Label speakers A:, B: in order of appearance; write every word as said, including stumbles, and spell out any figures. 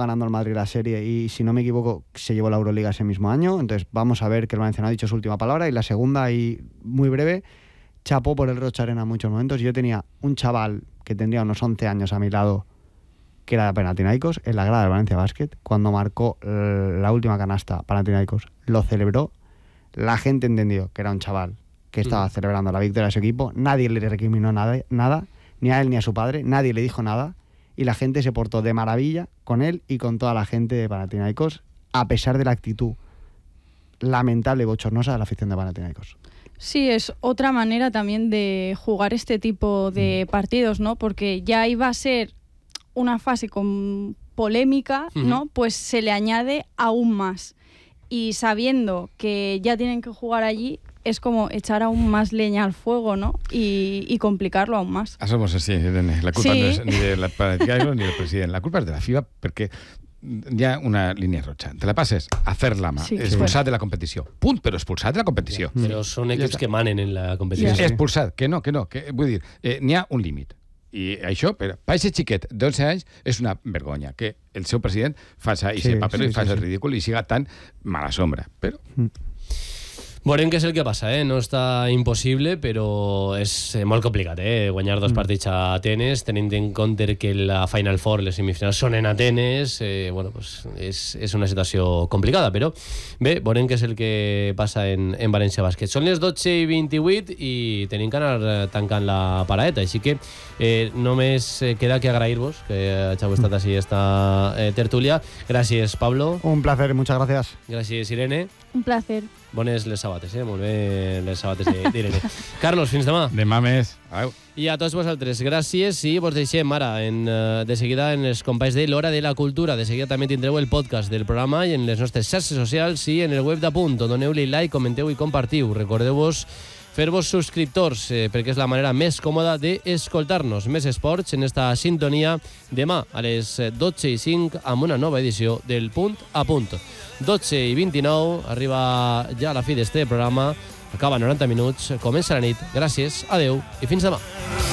A: ganando el Madrid la serie y, si no me equivoco, se llevó la Euroliga ese mismo año. Entonces vamos a ver que el Valencia no ha dicho su última palabra. Y la segunda, y muy breve, chapó por el Rocha Arena en muchos momentos. Yo tenía un chaval que tendría unos once años a mi lado, que era de Panathinaikos, en la grada del Valencia Basket. Cuando marcó la última canasta Panathinaikos, lo celebró. La gente entendió que era un chaval que estaba mm. celebrando la victoria de su equipo. Nadie le recriminó nada, nada, ni a él ni a su padre. Nadie le dijo nada. Y la gente se portó de maravilla con él y con toda la gente de Panathinaikos, a pesar de la actitud lamentable y bochornosa de la afición de Panathinaikos.
B: Sí, es otra manera también de jugar este tipo de partidos, ¿no? Porque ya iba a ser una fase con polémica, ¿no? Uh-huh. Pues se le añade aún más. Y sabiendo que ya tienen que jugar allí, es como echar aún más leña al fuego, ¿no? Y, y complicarlo aún más.
C: Ah, somos así, Irene. La culpa sí. no es ni de la Panathinaikos ni del presidente. La culpa es de la FIBA, perquè hi ha una línia roja. Te la passes a fer la mà, sí, expulsat sí. de la competició. Punt, però expulsat de la competició.
D: Ja, però són equips ja que manen en la competició.
C: Ja. Expulsat, que no, que no. Que, vull dir, eh, n'hi ha un límit. I això, per a aquest xiquet d'onze anys, és una vergonya que el seu president faci aquest sí, paper sí, i faci sí, el ridícul i siga tan mala sombra. Però... Mm.
D: Veurem què és el que passa, eh? No està impossible, però és molt complicat, eh? Guanyar dos mm. partits a Atenes, tenint en compte que la Final Four, les semifinals, són en Atenes, eh, bueno, pues és, és una situació complicada, però bé, veurem què és el que passa en, en València Bàsquet. Són les dotze i vint-i-vuit i tenim que anar tancant la paraeta, així que eh, només queda que agrair-vos que hàgiu estat així esta eh, tertúlia. Gràcies, Pablo.
A: Un placer, muchas gracias.
D: Gràcies, Irene.
B: Un placer.
D: Bones les sabates, eh? Molt bé les sabates d'Irene. Carlos, fins demà.
C: Demà més. Adeu.
D: I a tots vosaltres, gràcies i vos deixem ara en, de seguida en els companys de l'Hora de la Cultura. De seguida també tindreu el podcast del programa i en les nostres xarxes socials i en el web d'Apunt. Doneu-li like, comenteu i compartiu. Recordeu-vos fer-vos subscriptors, eh, perquè és la manera més còmoda d'escoltar-nos. Més esports en esta sintonia demà a les dotze i cinc amb una nova edició del Punt a Punt. dotze i vint-i-nou, arriba ja a la fi d'este programa, acaba noranta minuts, comença la nit. Gràcies, adeu i fins demà.